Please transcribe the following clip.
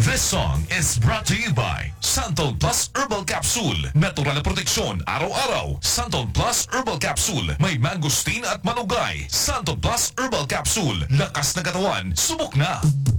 This song is brought to you by Santon Plus Herbal Capsule. Natural na proteksyon araw-araw. Santon Plus Herbal Capsule. May mangosteen at malunggay. Santon Plus Herbal Capsule. Lakas na katawan. Subok na!